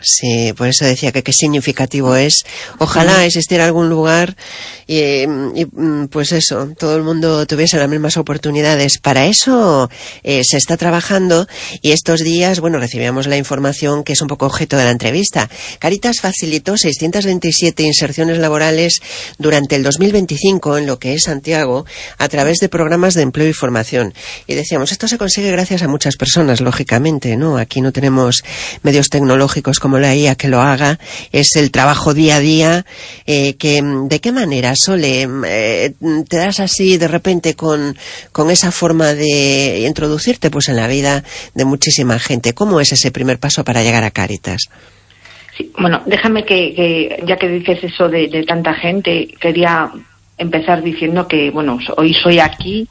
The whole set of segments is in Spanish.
Sí, por eso decía que qué significativo es. Ojalá existiera algún lugar y pues eso, todo el mundo tuviese las mismas oportunidades. Para eso se está trabajando, y estos días, bueno, recibíamos la información que es un poco objeto de la entrevista. Cáritas facilitó 627 inserciones laborales durante el 2025 en lo que es Santiago, a través de programas de empleo y formación. Y decíamos, esto se consigue gracias a muchas personas, lógicamente, ¿no? Aquí no tenemos medios tecnológicos como la IA que lo haga, es el trabajo día a día. ¿De qué manera, Sole, te das así de repente con esa forma de introducirte pues en la vida de muchísima gente? ¿Cómo es ese primer paso para llegar a Cáritas? Sí, bueno, déjame que ya que dices eso de tanta gente, quería empezar diciendo que, bueno, hoy soy aquí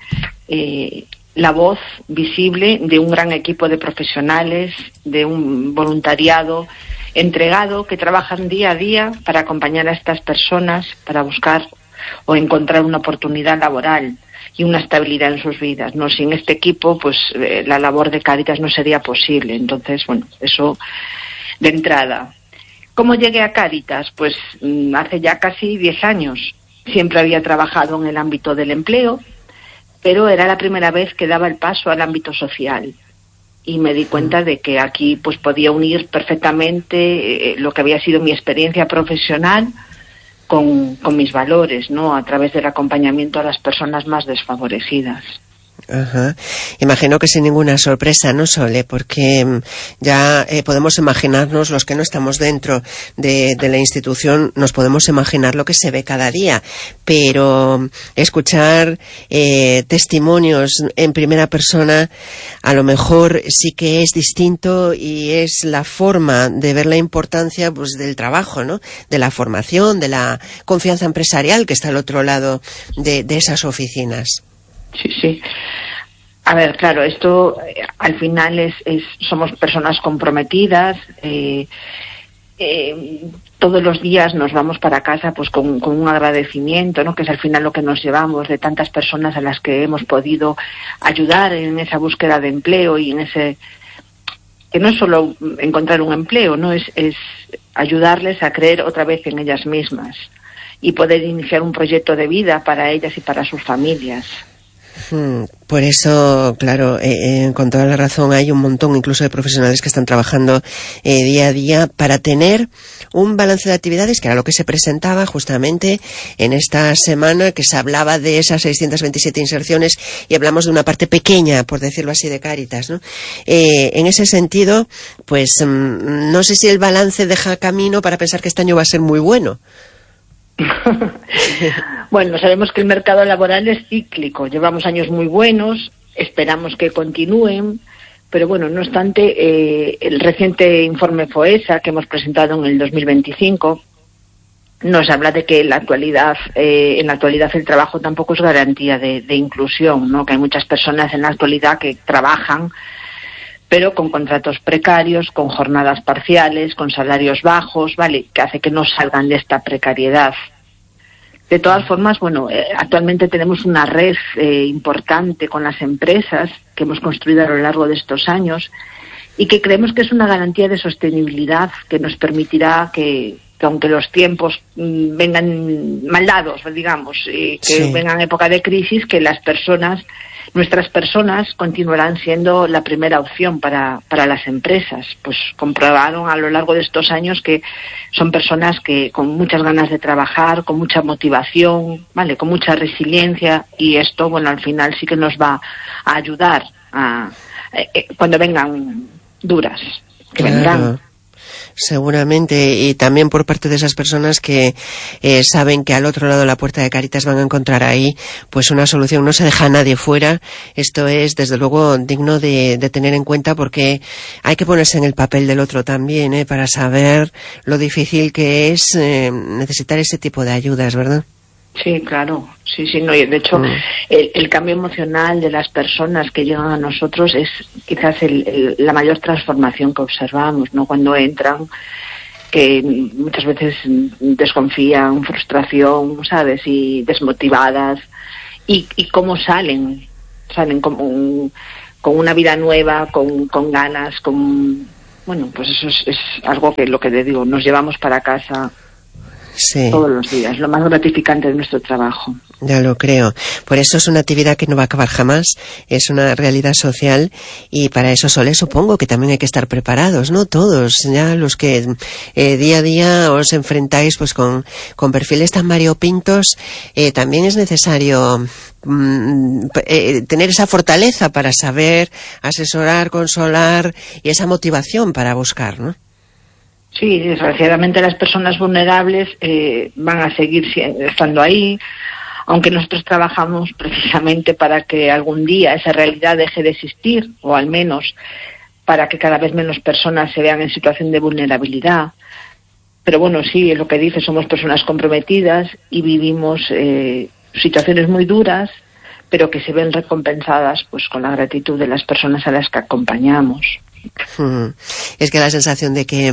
la voz visible de un gran equipo de profesionales, de un voluntariado entregado que trabajan día a día para acompañar a estas personas para buscar o encontrar una oportunidad laboral y una estabilidad en sus vidas, ¿no? Sin este equipo, pues la labor de Cáritas no sería posible. Entonces, bueno, eso de entrada. ¿Cómo llegué a Cáritas? Pues hace ya casi 10 años. Siempre había trabajado en el ámbito del empleo, pero era la primera vez que daba el paso al ámbito social. Y me di cuenta de que aquí pues podía unir perfectamente lo que había sido mi experiencia profesional con mis valores, ¿no? A través del acompañamiento a las personas más desfavorecidas. Ajá. Imagino que sin ninguna sorpresa, ¿no, Sole? Porque ya podemos imaginarnos, los que no estamos dentro de la institución, nos podemos imaginar lo que se ve cada día, pero escuchar testimonios en primera persona a lo mejor sí que es distinto, y es la forma de ver la importancia pues del trabajo, ¿no? De la formación, de la confianza empresarial que está al otro lado de esas oficinas. Sí. A ver, claro, esto al final somos personas comprometidas. Todos los días nos vamos para casa pues con un agradecimiento, ¿no? Que es al final lo que nos llevamos de tantas personas a las que hemos podido ayudar en esa búsqueda de empleo, y en ese que no es solo encontrar un empleo, no es ayudarles a creer otra vez en ellas mismas y poder iniciar un proyecto de vida para ellas y para sus familias. Por eso, claro, con toda la razón, hay un montón incluso de profesionales que están trabajando día a día para tener un balance de actividades, que era lo que se presentaba justamente en esta semana, que se hablaba de esas 627 inserciones, y hablamos de una parte pequeña, por decirlo así, de Cáritas, ¿no? En ese sentido, pues no sé si el balance deja camino para pensar que este año va a ser muy bueno. Bueno, sabemos que el mercado laboral es cíclico, llevamos años muy buenos, esperamos que continúen, pero bueno, no obstante, el reciente informe FOESA que hemos presentado en el 2025 nos habla de que en la actualidad el trabajo tampoco es garantía de inclusión, ¿no? Que hay muchas personas en la actualidad que trabajan pero con contratos precarios, con jornadas parciales, con salarios bajos, ¿vale? Que hace que no salgan de esta precariedad. De todas formas, bueno, actualmente tenemos una red importante con las empresas que hemos construido a lo largo de estos años y que creemos que es una garantía de sostenibilidad que nos permitirá que aunque los tiempos vengan mal dados, digamos, que vengan época de crisis, que nuestras personas continuarán siendo la primera opción para las empresas. Pues comprobaron a lo largo de estos años que son personas que con muchas ganas de trabajar, con mucha motivación, ¿vale? Con mucha resiliencia, y esto, bueno, al final sí que nos va a ayudar cuando vengan duras, que vendrán. Seguramente, y también por parte de esas personas que saben que al otro lado de la puerta de Cáritas van a encontrar ahí pues una solución. No se deja a nadie fuera. Esto es desde luego digno de tener en cuenta, porque hay que ponerse en el papel del otro también, para saber lo difícil que es necesitar ese tipo de ayudas, ¿verdad? Sí, claro, sí, no, y de hecho el cambio emocional de las personas que llegan a nosotros es quizás la mayor transformación que observamos, ¿no? Cuando entran, que muchas veces desconfían, frustración, ¿sabes? Y desmotivadas, y cómo salen con una vida nueva, con ganas, con bueno, pues eso es algo que, lo que te digo, nos llevamos para casa todos los días, lo más gratificante de nuestro trabajo. Ya lo creo. Por eso es una actividad que no va a acabar jamás, es una realidad social, y para eso, Sole, supongo que también hay que estar preparados, ¿no? Todos, ya los que día a día os enfrentáis pues con perfiles tan variopintos, también es necesario tener esa fortaleza para saber asesorar, consolar, y esa motivación para buscar, ¿no? Sí, desgraciadamente las personas vulnerables van a seguir estando ahí, aunque nosotros trabajamos precisamente para que algún día esa realidad deje de existir, o al menos para que cada vez menos personas se vean en situación de vulnerabilidad. Pero bueno, sí, es lo que dice, somos personas comprometidas y vivimos situaciones muy duras, pero que se ven recompensadas pues con la gratitud de las personas a las que acompañamos. Es que la sensación de que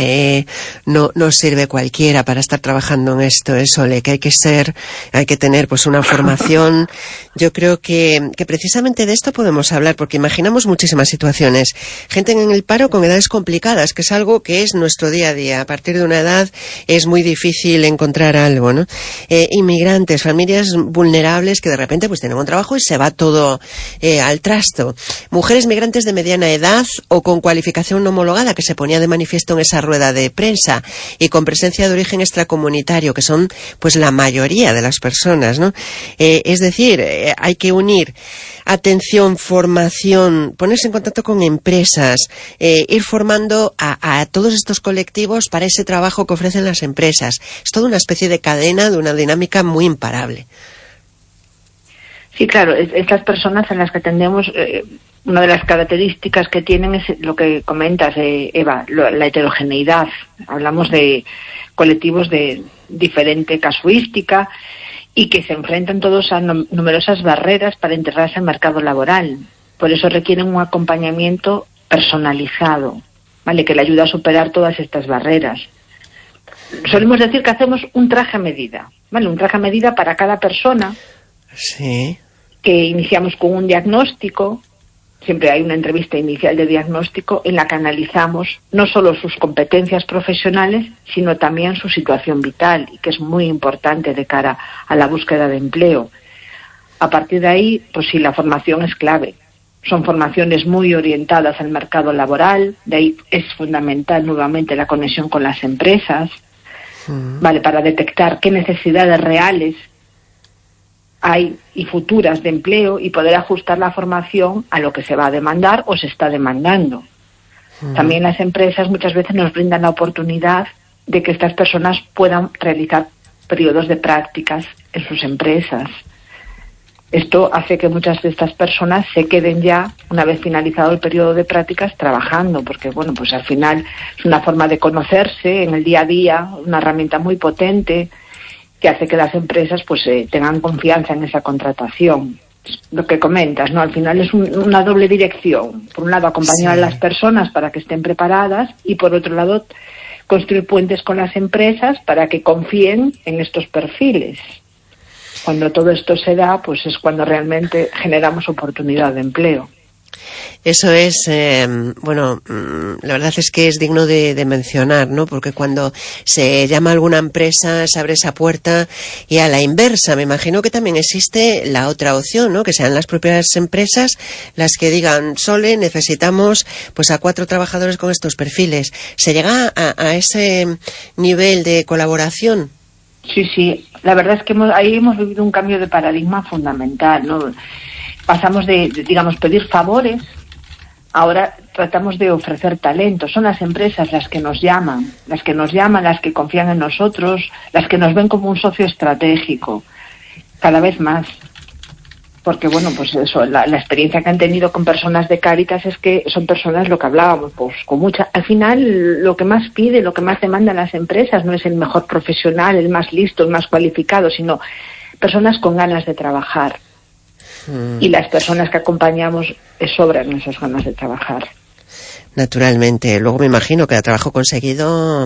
no sirve cualquiera para estar trabajando en esto, Sole, que hay que tener pues una formación. Yo creo que precisamente de esto podemos hablar, porque imaginamos muchísimas situaciones. Gente en el paro con edades complicadas, que es algo que es nuestro día a día. A partir de una edad es muy difícil encontrar algo, ¿no? Inmigrantes, familias vulnerables que de repente pues tienen un trabajo y se va todo al trasto. Mujeres migrantes de mediana edad o con cualificación no homologada, que se ponía de manifiesto en esa rueda de prensa, y con presencia de origen extracomunitario, que son pues la mayoría de las personas, ¿no? Es decir, hay que unir atención, formación, ponerse en contacto con empresas, ir formando a todos estos colectivos para ese trabajo que ofrecen las empresas. Es toda una especie de cadena, de una dinámica muy imparable. Sí, claro, estas personas a las que atendemos, una de las características que tienen es lo que comentas, Eva, la heterogeneidad. Hablamos de colectivos de diferente casuística y que se enfrentan todos a numerosas barreras para integrarse al mercado laboral. Por eso requieren un acompañamiento personalizado, ¿vale?, que le ayuda a superar todas estas barreras. Solemos decir que hacemos un traje a medida, ¿vale?, un traje a medida para cada persona. Sí. Que iniciamos con un diagnóstico. Siempre hay una entrevista inicial de diagnóstico en la que analizamos no solo sus competencias profesionales, sino también su situación vital, y que es muy importante de cara a la búsqueda de empleo. A partir de ahí, pues sí, la formación es clave. Son formaciones muy orientadas al mercado laboral, de ahí es fundamental nuevamente la conexión con las empresas, ¿vale?, para detectar qué necesidades reales hay y futuras de empleo y poder ajustar la formación a lo que se va a demandar o se está demandando. También las empresas muchas veces nos brindan la oportunidad de que estas personas puedan realizar periodos de prácticas en sus empresas. Esto hace que muchas de estas personas se queden ya, una vez finalizado el periodo de prácticas, trabajando, porque bueno, pues al final es una forma de conocerse en el día a día, una herramienta muy potente que hace que las empresas pues tengan confianza en esa contratación. Lo que comentas, ¿no? Al final es una doble dirección. Por un lado, acompañar a las personas para que estén preparadas, y por otro lado, construir puentes con las empresas para que confíen en estos perfiles. Cuando todo esto se da, pues es cuando realmente generamos oportunidad de empleo. Eso es, bueno, la verdad es que es digno de mencionar, ¿no? Porque cuando se llama a alguna empresa, se abre esa puerta, y a la inversa, me imagino que también existe la otra opción, ¿no? Que sean las propias empresas las que digan: Sole, necesitamos pues a 4 trabajadores con estos perfiles. ¿Se llega a ese nivel de colaboración? Sí, la verdad es que ahí hemos vivido un cambio de paradigma fundamental, ¿no? Pasamos de digamos, pedir favores, ahora tratamos de ofrecer talento. Son las empresas las que nos llaman, las que confían en nosotros, las que nos ven como un socio estratégico, cada vez más. Porque bueno, pues eso, la experiencia que han tenido con personas de Cáritas es que son personas, lo que hablábamos, pues con mucha... Al final, lo que más pide, lo que más demandan las empresas no es el mejor profesional, el más listo, el más cualificado, sino personas con ganas de trabajar. Y las personas que acompañamos sobran esas ganas de trabajar. Naturalmente. Luego me imagino que a trabajo conseguido,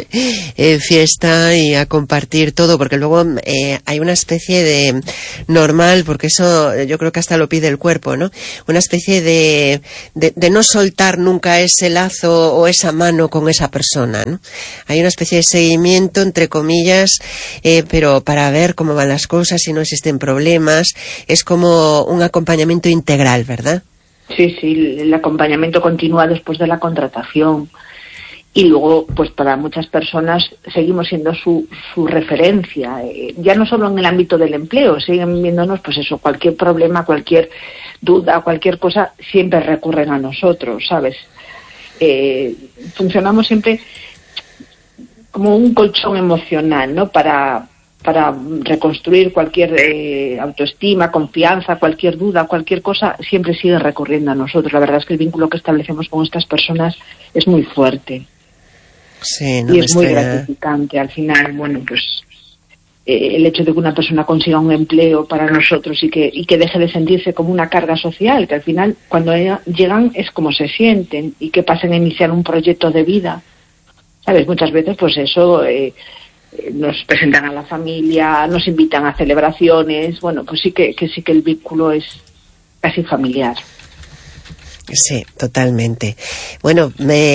fiesta y a compartir todo, porque luego hay una especie de normal, porque eso yo creo que hasta lo pide el cuerpo, ¿no? Una especie de no soltar nunca ese lazo o esa mano con esa persona, ¿no? Hay una especie de seguimiento, entre comillas, pero para ver cómo van las cosas, si no existen problemas. Es como un acompañamiento integral, ¿verdad? Sí, el acompañamiento continúa después de la contratación. Y luego, pues para muchas personas seguimos siendo su referencia, ya no solo en el ámbito del empleo, siguen viéndonos, pues eso, cualquier problema, cualquier duda, cualquier cosa, siempre recurren a nosotros, ¿sabes? Funcionamos siempre como un colchón emocional, ¿no? Para reconstruir cualquier autoestima, confianza, cualquier duda, cualquier cosa, siempre siguen recurriendo a nosotros. La verdad es que el vínculo que establecemos con estas personas es muy fuerte. Sí, no y es muy gratificante. Al final, bueno, pues el hecho de que una persona consiga un empleo para nosotros y que deje de sentirse como una carga social, que al final cuando llegan es como se sienten, y que pasen a iniciar un proyecto de vida, ¿sabes? Muchas veces pues eso... nos presentan a la familia, nos invitan a celebraciones, bueno, pues sí que el vínculo es casi familiar. Sí, totalmente. Bueno,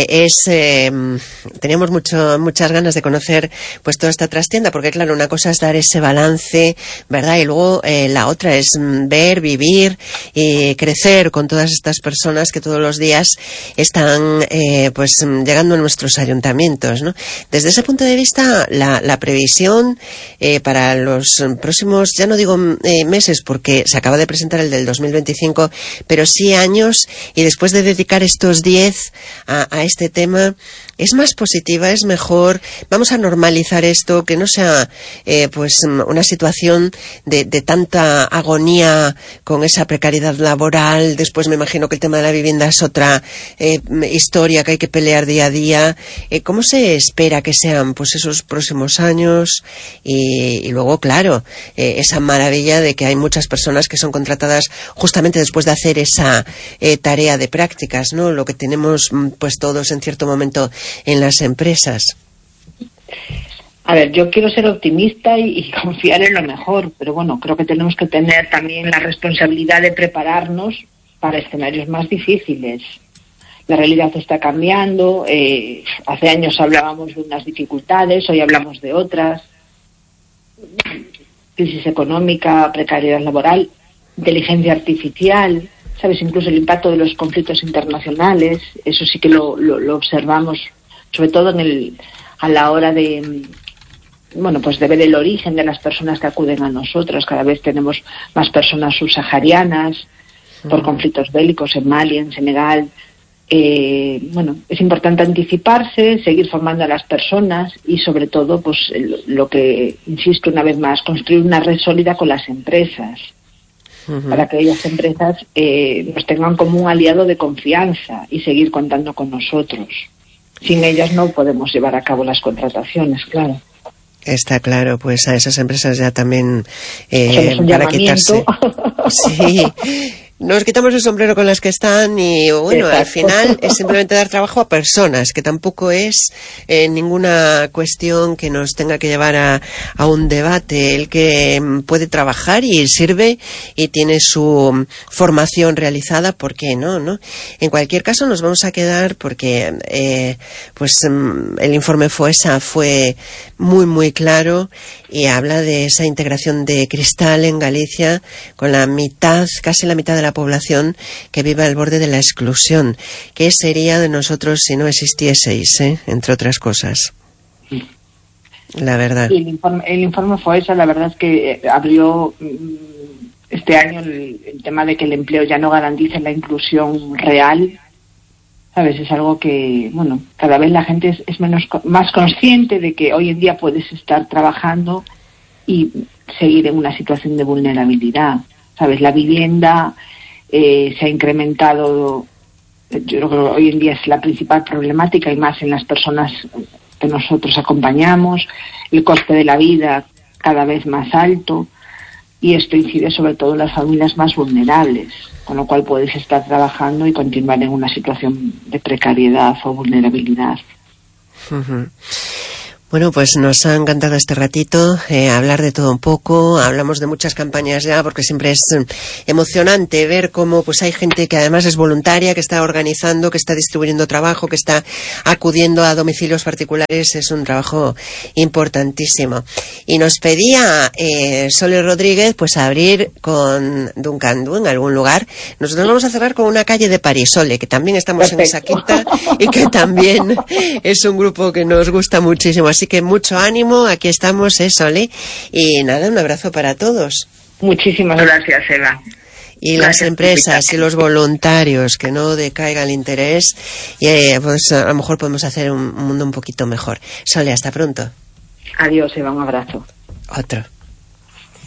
teníamos muchas ganas de conocer pues toda esta trastienda, porque claro, una cosa es dar ese balance, ¿verdad? Y luego la otra es ver, vivir y crecer con todas estas personas que todos los días están pues llegando a nuestros ayuntamientos, ¿no? Desde ese punto de vista, la previsión para los próximos, ya no digo meses, porque se acaba de presentar el del 2025, pero sí años, y después de dedicar estos 10 a este tema, ¿es más positiva, es mejor? Vamos a normalizar esto, que no sea pues una situación de tanta agonía con esa precariedad laboral. Después me imagino que el tema de la vivienda es otra historia que hay que pelear día a día. ¿Cómo se espera que sean pues esos próximos años? Y luego, claro, esa maravilla de que hay muchas personas que son contratadas justamente después de hacer esa tarea de prácticas, ¿no? Lo que tenemos pues todos en cierto momento en las empresas. A ver, yo quiero ser optimista y confiar en lo mejor, pero bueno, creo que tenemos que tener también la responsabilidad de prepararnos para escenarios más difíciles. La realidad está cambiando, hace años hablábamos de unas dificultades, hoy hablamos de otras. Crisis económica, precariedad laboral, inteligencia artificial, ¿sabes? Incluso el impacto de los conflictos internacionales, eso sí que lo observamos, sobre todo a la hora de, bueno, pues de ver el origen de las personas que acuden a nosotros. Cada vez tenemos más personas subsaharianas por conflictos bélicos en Mali, en Senegal. Bueno, es importante anticiparse, seguir formando a las personas y sobre todo, pues lo que, insisto una vez más, construir una red sólida con las empresas. Para que aquellas empresas nos tengan como un aliado de confianza y seguir contando con nosotros. Sin ellas no podemos llevar a cabo las contrataciones, claro. Está claro, pues a esas empresas ya también para quitarse. Sí. Nos quitamos el sombrero con las que están y bueno, exacto. Al final es simplemente dar trabajo a personas, que tampoco es ninguna cuestión que nos tenga que llevar a un debate. El que puede trabajar y sirve y tiene su formación realizada, ¿por qué no? En cualquier caso nos vamos a quedar porque pues el informe FOESA fue muy muy claro y habla de esa integración de cristal en Galicia con casi la mitad de la población que vive al borde de la exclusión. ¿Qué sería de nosotros si no existieseis, entre otras cosas? La verdad. El informe FOESA, la verdad es que abrió este año el tema de que el empleo ya no garantiza la inclusión real. ¿Sabes? Es algo que, bueno, cada vez la gente es más consciente de que hoy en día puedes estar trabajando y seguir en una situación de vulnerabilidad. ¿Sabes? La vivienda se ha incrementado, yo creo que hoy en día es la principal problemática y más en las personas que nosotros acompañamos, el coste de la vida cada vez más alto y esto incide sobre todo en las familias más vulnerables, con lo cual podéis estar trabajando y continuar en una situación de precariedad o vulnerabilidad. Uh-huh. Bueno, pues nos ha encantado este ratito, hablar de todo un poco. Hablamos de muchas campañas ya, porque siempre es emocionante ver cómo pues hay gente que además es voluntaria, que está organizando, que está distribuyendo trabajo, que está acudiendo a domicilios particulares. Es un trabajo importantísimo. Y nos pedía Sole Rodríguez pues abrir con Duncan Du en algún lugar. Nosotros vamos a cerrar con una calle de París, Sole, que también estamos en esa quinta y que también es un grupo que nos gusta muchísimo. Así que mucho ánimo, aquí estamos, Sole. Y nada, un abrazo para todos. Muchísimas gracias, Eva. Y gracias, las empresas y los voluntarios, que no decaiga el interés, y pues a lo mejor podemos hacer un mundo un poquito mejor. Sole, hasta pronto. Adiós, Eva, un abrazo. Otro.